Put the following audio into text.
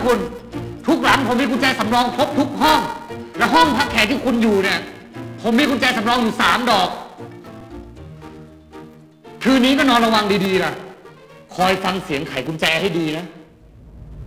คุณทุกหลังผมมีกุญแจสำรองครบทุกห้องและห้องพักแขกที่คุณอยู่เนี่ยผมมีกุญแจสำรองอยู่3 ดอกคืนนี้ก็นอนระวังดีๆล่ะคอยฟังเสียงไขกุญแจให้ดีนะ